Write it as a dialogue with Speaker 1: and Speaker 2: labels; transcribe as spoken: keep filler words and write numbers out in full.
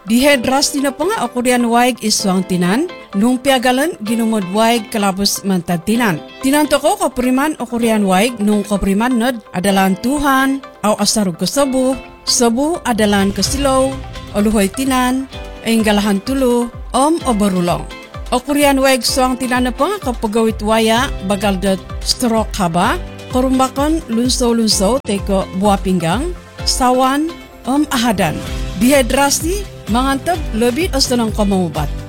Speaker 1: Dihedras na pa nga o Korean waig iswang tinan, nung piagalan ginumod waig kalabos mantatinan. Tinanto ko kapriman o Korean waig nung kapriman nod adalan tuhan, aw asarog ko sabu, sabu adalan kasilaw, o luhoy tinan, ay galahan tulo, om o barulong. O Korean waig swang tinan na pa nga kapagawit waya bagal dat stroke haba, Korumbakan lunso-lunso teko buah pinggang, sawan, om ahadan. Dehidrasi, mangantab lebih o senang kamamubat.